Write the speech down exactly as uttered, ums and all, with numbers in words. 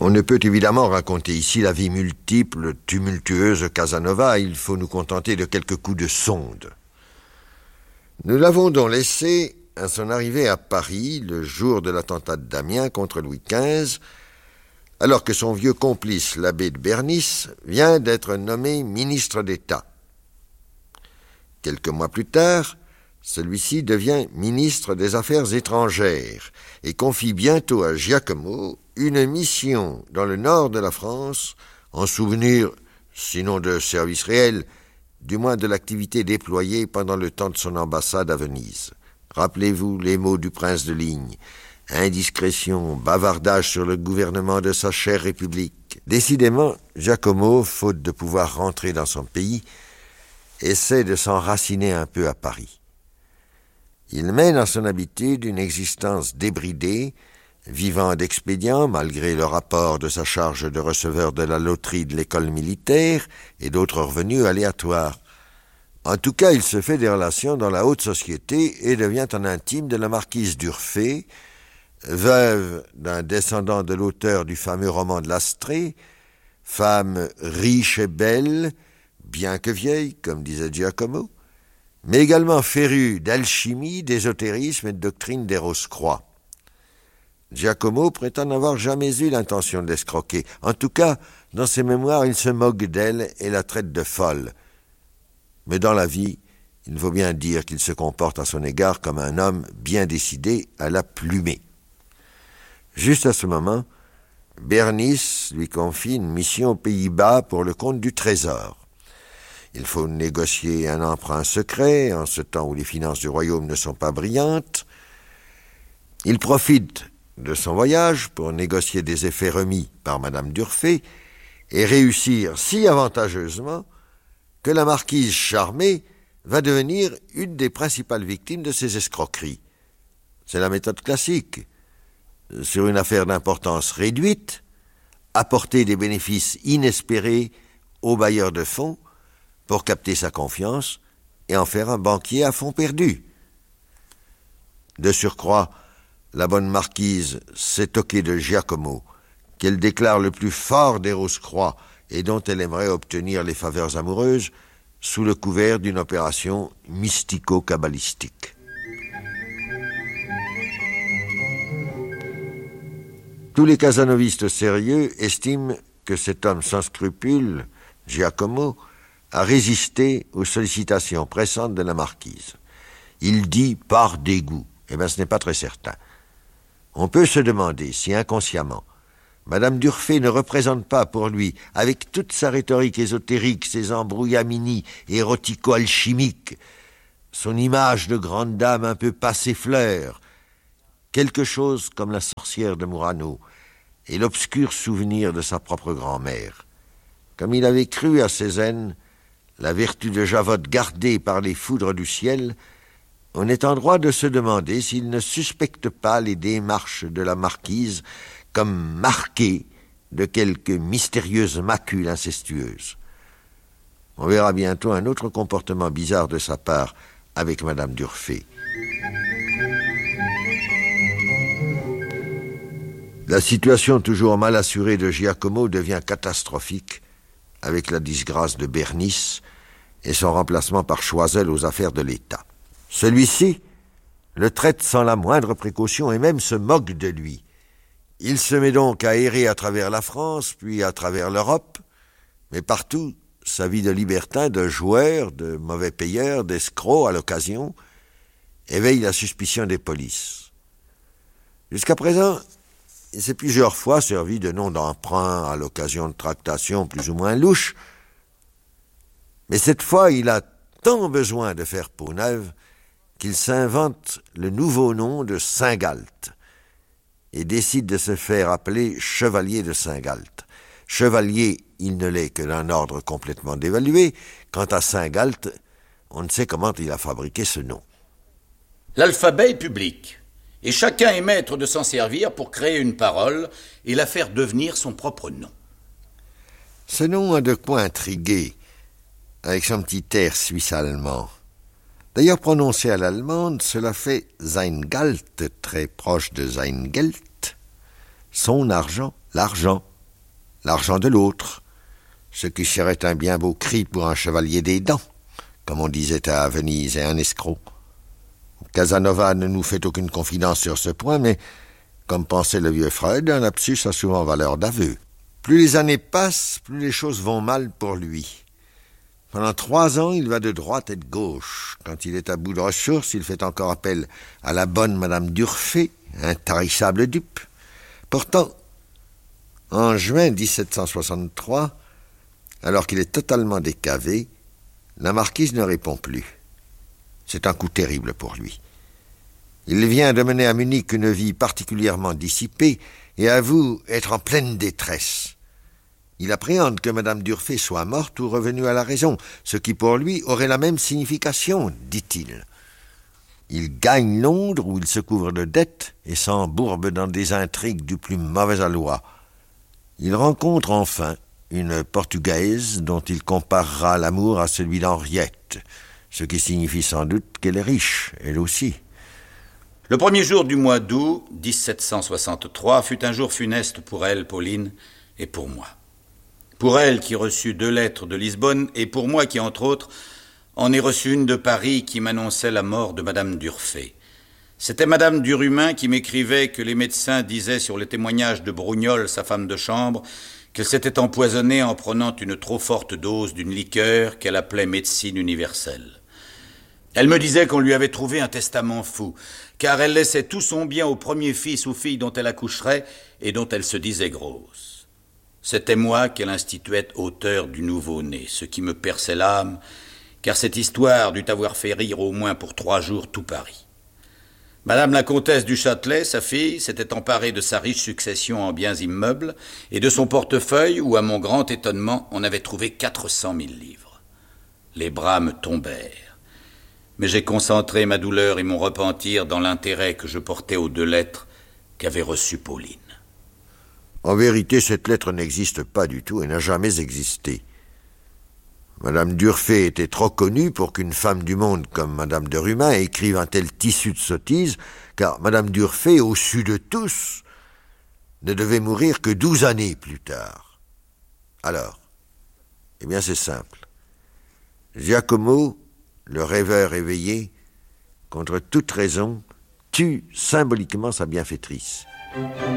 On ne peut évidemment raconter ici la vie multiple, tumultueuse de Casanova. Il faut nous contenter de quelques coups de sonde. Nous l'avons donc laissé à son arrivée à Paris, le jour de l'attentat d'Amiens contre Louis quinze, alors que son vieux complice, l'abbé de Bernis, vient d'être nommé ministre d'État. Quelques mois plus tard, celui-ci devient ministre des Affaires étrangères et confie bientôt à Giacomo une mission dans le nord de la France, en souvenir, sinon de service réel, du moins de l'activité déployée pendant le temps de son ambassade à Venise. Rappelez-vous les mots du prince de Ligne. Indiscrétion, bavardage sur le gouvernement de sa chère République. Décidément, Giacomo, faute de pouvoir rentrer dans son pays, essaie de s'enraciner un peu à Paris. Il mène à son habitude une existence débridée, vivant d'expédients malgré le rapport de sa charge de receveur de la loterie de l'école militaire et d'autres revenus aléatoires. En tout cas, il se fait des relations dans la haute société et devient un intime de la marquise d'Urfé, veuve d'un descendant de l'auteur du fameux roman de l'Astrée, femme riche et belle, bien que vieille, comme disait Giacomo, mais également férue d'alchimie, d'ésotérisme et de doctrine des Rose-Croix. Giacomo prétend n'avoir jamais eu l'intention de l'escroquer. En tout cas, dans ses mémoires, il se moque d'elle et la traite de folle. Mais dans la vie, il faut bien dire qu'il se comporte à son égard comme un homme bien décidé à la plumer. Juste à ce moment, Bernis lui confie une mission aux Pays-Bas pour le compte du Trésor. Il faut négocier un emprunt secret, en ce temps où les finances du royaume ne sont pas brillantes. Il profite de son voyage pour négocier des effets remis par Madame d'Urfé et réussir si avantageusement que la marquise charmée va devenir une des principales victimes de ces escroqueries. C'est la méthode classique. Sur une affaire d'importance réduite, apporter des bénéfices inespérés au bailleur de fonds pour capter sa confiance et en faire un banquier à fonds perdus. De surcroît, la bonne marquise s'est toquée de Giacomo, qu'elle déclare le plus fort des Rose-Croix et dont elle aimerait obtenir les faveurs amoureuses sous le couvert d'une opération mystico-kabbalistique. Tous les casanovistes sérieux estiment que cet homme sans scrupules, Giacomo, a résisté aux sollicitations pressantes de la marquise. Il dit par dégoût. Eh bien, ce n'est pas très certain. On peut se demander si, inconsciemment, Madame d'Urfé ne représente pas pour lui, avec toute sa rhétorique ésotérique, ses embrouillamini érotico-alchimiques, son image de grande dame un peu passée fleur, quelque chose comme la sorcière de Murano et l'obscur souvenir de sa propre grand-mère. Comme il avait cru à Cézanne, la vertu de Javotte gardée par les foudres du ciel, on est en droit de se demander s'il ne suspecte pas les démarches de la marquise comme marquées de quelque mystérieuse macule incestueuse. On verra bientôt un autre comportement bizarre de sa part avec Madame d'Urfé. La situation toujours mal assurée de Giacomo devient catastrophique avec la disgrâce de Bernis et son remplacement par Choiseul aux affaires de l'État. Celui-ci le traite sans la moindre précaution et même se moque de lui. Il se met donc à errer à travers la France, puis à travers l'Europe, mais partout, sa vie de libertin, de joueur, de mauvais payeur, d'escroc à l'occasion, éveille la suspicion des polices. Jusqu'à présent, il s'est plusieurs fois servi de noms d'emprunt à l'occasion de tractations plus ou moins louches, mais cette fois, il a tant besoin de faire peau neuve qu'il s'invente le nouveau nom de Saint-Galt et décide de se faire appeler Chevalier de Saint-Galt. Chevalier, il ne l'est que d'un ordre complètement dévalué. Quant à Saint-Galt, on ne sait comment il a fabriqué ce nom. L'alphabet est public, et chacun est maître de s'en servir pour créer une parole et la faire devenir son propre nom. Ce nom a de quoi intriguer, avec son petit air suisse-allemand. D'ailleurs, prononcé à l'allemande, cela fait Sein Galt, très proche de Sein Geld, son argent, l'argent. l'argent de l'autre, ce qui serait un bien beau cri pour un chevalier des dents, comme on disait à Venise, et un escroc. Casanova ne nous fait aucune confidence sur ce point, mais, comme pensait le vieux Freud, un lapsus a souvent valeur d'aveu. Plus les années passent, plus les choses vont mal pour lui. Pendant trois ans, il va de droite et de gauche. Quand il est à bout de ressources, il fait encore appel à la bonne Madame d'Urfé, intarissable dupe. Pourtant, en juin dix-sept cent soixante-trois, alors qu'il est totalement décavé, la marquise ne répond plus. C'est un coup terrible pour lui. Il vient de mener à Munich une vie particulièrement dissipée et avoue être en pleine détresse. Il appréhende que Madame d'Urfé soit morte ou revenue à la raison, ce qui pour lui aurait la même signification, dit-il. Il gagne Londres où il se couvre de dettes et s'embourbe dans des intrigues du plus mauvais aloi. Il rencontre enfin une Portugaise dont il comparera l'amour à celui d'Henriette, ce qui signifie sans doute qu'elle est riche, elle aussi. Le premier jour du mois d'août dix-sept cent soixante-trois fut un jour funeste pour elle, Pauline, et pour moi. Pour elle qui reçut deux lettres de Lisbonne, et pour moi qui, entre autres, en ai reçu une de Paris qui m'annonçait la mort de Madame d'Urfé. C'était Madame Durumin qui m'écrivait que les médecins disaient sur les témoignages de Brougnol, sa femme de chambre, qu'elle s'était empoisonnée en prenant une trop forte dose d'une liqueur qu'elle appelait médecine universelle. Elle me disait qu'on lui avait trouvé un testament fou, car elle laissait tout son bien au premier fils ou fille dont elle accoucherait et dont elle se disait grosse. C'était moi qu'elle instituait auteur du nouveau-né, ce qui me perçait l'âme, car cette histoire dut avoir fait rire au moins pour trois jours tout Paris. Madame la comtesse du Châtelet, sa fille, s'était emparée de sa riche succession en biens immeubles et de son portefeuille où, à mon grand étonnement, on avait trouvé quatre cent mille livres. Les bras me tombèrent, mais j'ai concentré ma douleur et mon repentir dans l'intérêt que je portais aux deux lettres qu'avait reçues Pauline. En vérité, cette lettre n'existe pas du tout et n'a jamais existé. Madame d'Urfé était trop connue pour qu'une femme du monde comme Madame de Rumin écrive un tel tissu de sottises, car Madame d'Urfé, au su de tous, ne devait mourir que douze années plus tard. Alors, eh bien c'est simple. Giacomo, le rêveur éveillé, contre toute raison, tue symboliquement sa bienfaitrice.